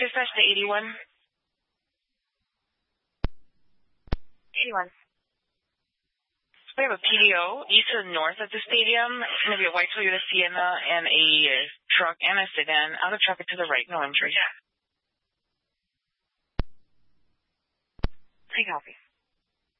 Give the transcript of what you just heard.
Dispatch to 81. 81. We have a PDO east and north of the stadium. Maybe a white Toyota Sienna and a truck and a sedan. Out of traffic to the right. No injury. I copy.